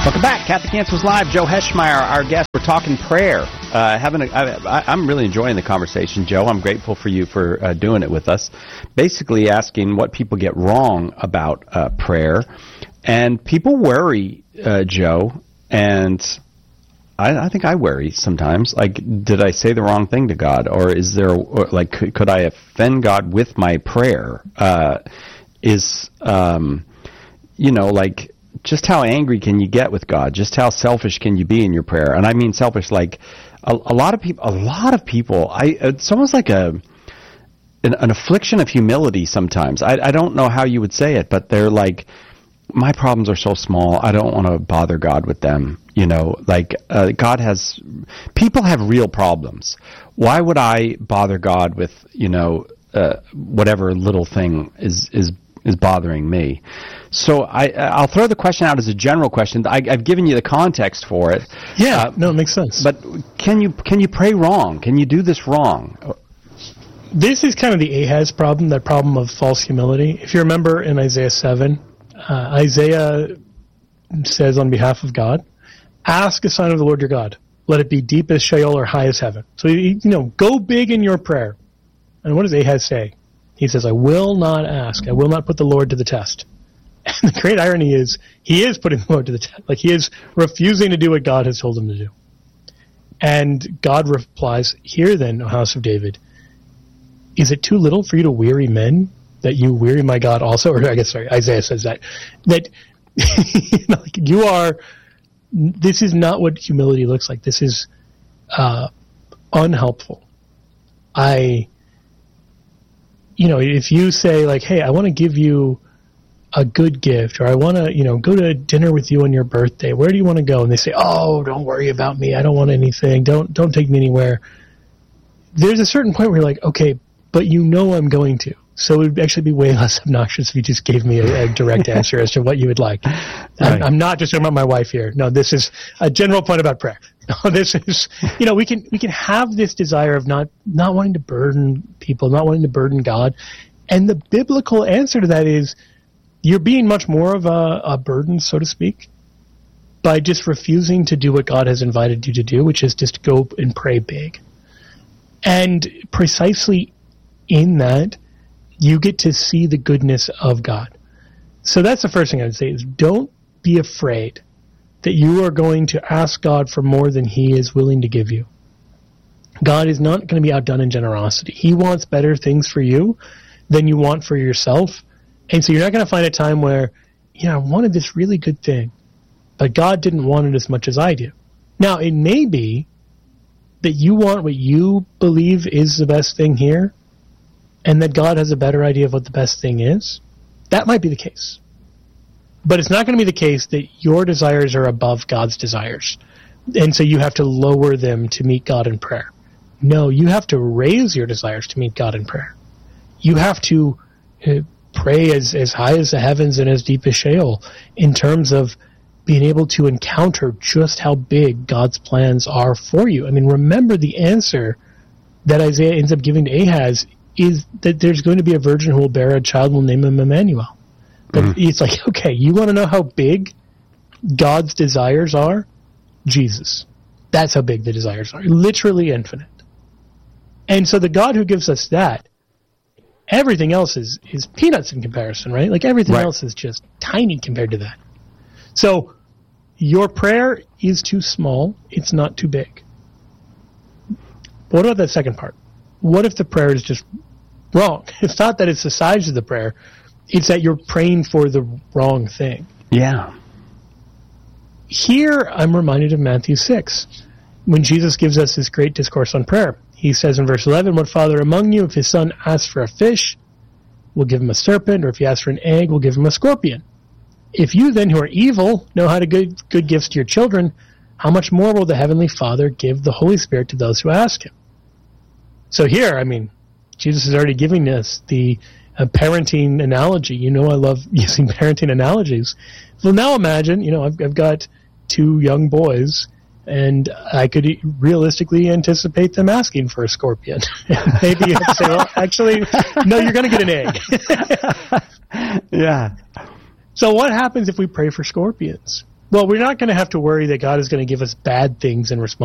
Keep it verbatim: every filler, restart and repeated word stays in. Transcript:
Welcome back. Catholic Answers Live. Joe Heschmeyer, our guest. We're talking prayer. Uh, having a, I, I'm really enjoying the conversation, Joe. I'm grateful for you for uh, doing it with us. Basically asking what people get wrong about uh, prayer. And people worry, uh, Joe, and I, I think I worry sometimes. Like, did I say the wrong thing to God? Or is there, or like, could, could I offend God with my prayer? Uh, is, um, you know, like, just how angry can you get with God? Just how selfish can you be in your prayer? And I mean selfish, like a, a lot of people. A lot of people. I. It's almost like a an, an affliction of humility. Sometimes I, I don't know how you would say it, but they're like, my problems are so small. I don't want to bother God with them. You know, like uh, God has. People have real problems. Why would I bother God with you know uh, whatever little thing is is. is bothering me? So I, I'll throw the question out as a general question. I, I've given you the context for it. Yeah, uh, no, it makes sense. But can you can you pray wrong? Can you do this wrong? This is kind of the Ahaz problem, that problem of false humility. If you remember in Isaiah seven, uh, Isaiah says on behalf of God, ask a sign of the Lord your God. Let it be deep as Sheol or high as heaven. So, you know, go big in your prayer. And what does Ahaz say? He says, I will not ask. I will not put the Lord to the test. And the great irony is, he is putting the Lord to the test. Like, he is refusing to do what God has told him to do. And God replies, hear then, O house of David, is it too little for you to weary men, that you weary my God also? Or I guess, sorry, Isaiah says that. That you, know, like, you are, this is not what humility looks like. This is uh, unhelpful. I... You know, if you say, like, hey, I want to give you a good gift, or I want to, you know, go to dinner with you on your birthday, where do you want to go? And they say, oh, don't worry about me. I don't want anything. Don't don't take me anywhere. There's a certain point where you're like, okay, but you know I'm going to. So it would actually be way less obnoxious if you just gave me a, a direct answer as to what you would like. Right. I'm, I'm not just talking about my wife here. No, this is a general point about prayer. No, this is, you know, we can we can have this desire of not, not wanting to burden people, not wanting to burden God. And the biblical answer to that is you're being much more of a, a burden, so to speak, by just refusing to do what God has invited you to do, which is just go and pray big. And precisely in that, you get to see the goodness of God. So that's the first thing I would say is don't be afraid that you are going to ask God for more than he is willing to give you. God is not going to be outdone in generosity. He wants better things for you than you want for yourself. And so you're not going to find a time where, yeah, I wanted this really good thing, but God didn't want it as much as I do. Now, it may be that you want what you believe is the best thing here, and that God has a better idea of what the best thing is. That might be the case. But it's not going to be the case that your desires are above God's desires. And so you have to lower them to meet God in prayer. No, you have to raise your desires to meet God in prayer. You have to uh, pray as, as high as the heavens and as deep as Sheol in terms of being able to encounter just how big God's plans are for you. I mean, remember the answer that Isaiah ends up giving to Ahaz is that there's going to be a virgin who will bear a child and will name him Emmanuel. But mm. it's like, okay, you want to know how big God's desires are? Jesus. That's how big the desires are. Literally infinite. And so the God who gives us that, everything else is, is peanuts in comparison, right? Like everything right. else is just tiny compared to that. So your prayer is too small. It's not too big. But what about that second part? What if the prayer is just wrong? It's not that it's the size of the prayer. It's that you're praying for the wrong thing. Yeah. Here, I'm reminded of Matthew six, when Jesus gives us this great discourse on prayer. He says in verse eleven, what father among you, if his son asks for a fish, will give him a serpent, or if he asks for an egg, will give him a scorpion? If you then, who are evil, know how to give good gifts to your children, how much more will the Heavenly Father give the Holy Spirit to those who ask him? So here, I mean, Jesus is already giving us the uh, parenting analogy. You know I love using parenting analogies. Well, now imagine, you know, I've, I've got two young boys, and I could realistically anticipate them asking for a scorpion. Maybe you have to say, well, actually, no, you're going to get an egg. Yeah. So what happens if we pray for scorpions? Well, we're not going to have to worry that God is going to give us bad things in response